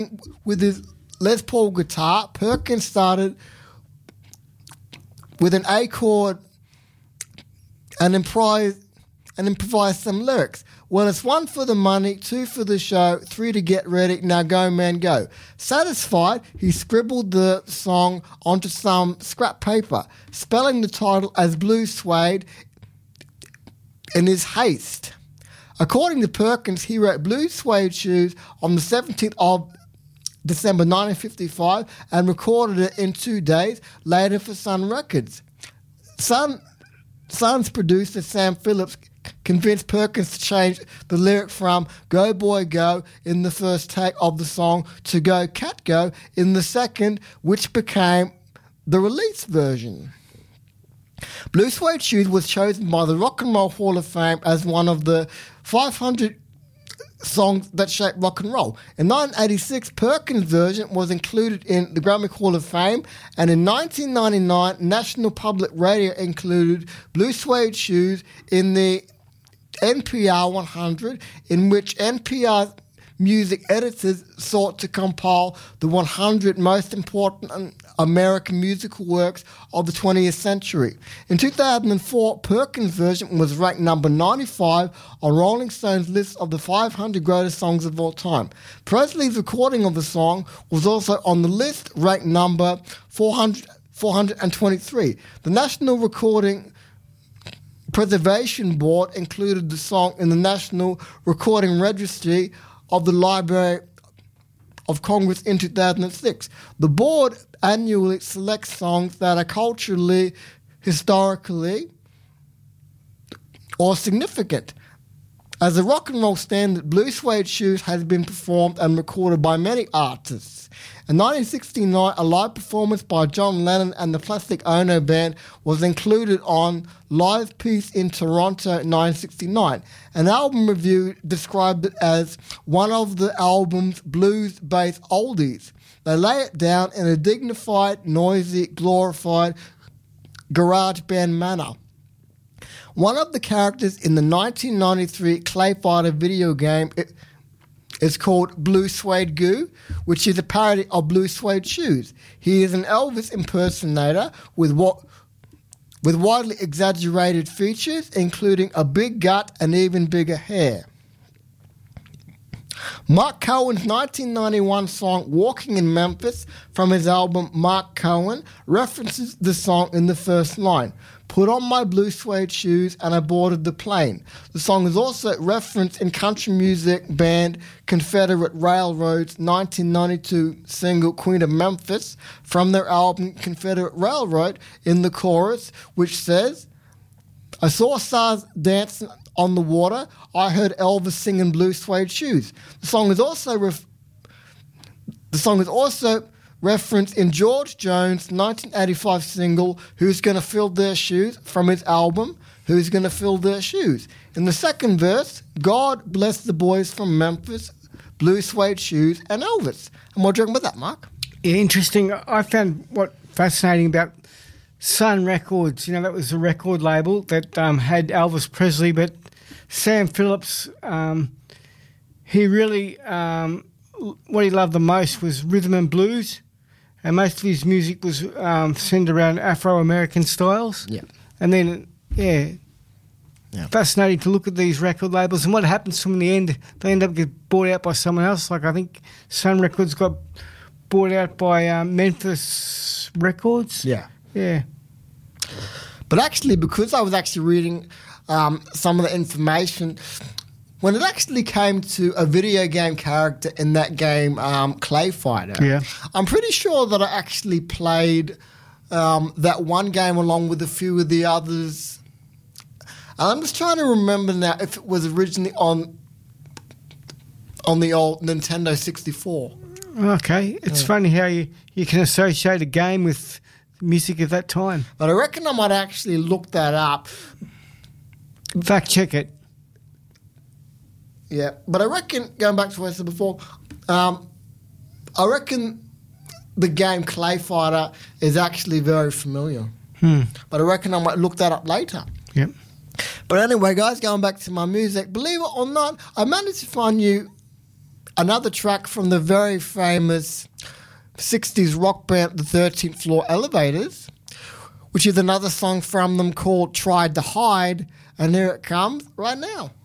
with his Les Paul guitar, Perkins started with an A chord and improvised some lyrics. Well, it's 1 for the money, 2 for the show, 3 to get ready, now go man go. Satisfied, he scribbled the song onto some scrap paper, spelling the title as Blue Suede in his haste. According to Perkins, he wrote Blue Suede Shoes on the 17th of December 1955 and recorded it in 2 days later for Sun Records. Sun's producer Sam Phillips convinced Perkins to change the lyric from Go Boy Go in the first take of the song to Go Cat Go in the second, which became the release version. Blue Suede Shoes was chosen by the Rock and Roll Hall of Fame as one of the 500 songs that shaped rock and roll. In 1986, Perkins' version was included in the Grammy Hall of Fame, and in 1999, National Public Radio included Blue Suede Shoes in the NPR 100, in which NPR music editors sought to compile the 100 most important American musical works of the 20th century. In 2004, Perkins' version was ranked number 95 on Rolling Stone's list of the 500 greatest songs of all time. Presley's recording of the song was also on the list, ranked number 423. The National Recording Preservation Board included the song in the National Recording Registry of the Library of Congress in 2006. The board annually selects songs that are culturally, historically, or significant. As a rock and roll standard, Blue Suede Shoes has been performed and recorded by many artists. In 1969, a live performance by John Lennon and the Plastic Ono Band was included on Live Piece in Toronto 1969. An album review described it as one of the album's blues-based oldies. They lay it down in a dignified, noisy, glorified garage band manner. One of the characters in the 1993 Clay Fighter video game is called Blue Suede Goo, which is a parody of Blue Suede Shoes. He is an Elvis impersonator with widely exaggerated features, including a big gut and even bigger hair. Mark Cohen's 1991 song Walking in Memphis from his album Mark Cohen references the song in the first line. Put on my blue suede shoes and I boarded the plane. The song is also referenced in country music band Confederate Railroad's 1992 single Queen of Memphis from their album Confederate Railroad in the chorus, which says, I saw stars dancing on the water. I heard Elvis singing Blue Suede Shoes. The song is also referenced in George Jones' 1985 single Who's Gonna Fill Their Shoes from his album Who's Gonna Fill Their Shoes. In the second verse, God bless the boys from Memphis, Blue Suede Shoes and Elvis. And what do you reckon about that, Mark? Yeah, interesting. I found what fascinating about Sun Records, that was a record label that had Elvis Presley, but Sam Phillips, he really, what he loved the most was rhythm and blues, and most of his music was centered around Afro-American styles. Yeah. And then, fascinating to look at these record labels and what happens to them in the end. They end up getting bought out by someone else. Like I think Sun Records got bought out by Memphis Records. Yeah. Yeah. But actually, because I was actually reading some of the information, when it actually came to a video game character in that game, Clay Fighter, I'm pretty sure that I actually played that one game along with a few of the others. And I'm just trying to remember now if it was originally on the old Nintendo 64. Okay. It's funny how you can associate a game with music of that time. But I reckon I might actually look that up. Fact check it. Yeah, but I reckon, going back to what I said before, I reckon the game Clay Fighter is actually very familiar. But I reckon I might look that up later. Yep. But anyway, guys, going back to my music, believe it or not, I managed to find you another track from the very famous 60s rock band, the 13th Floor Elevators, which is another song from them called Tried to Hide. And here it comes right now.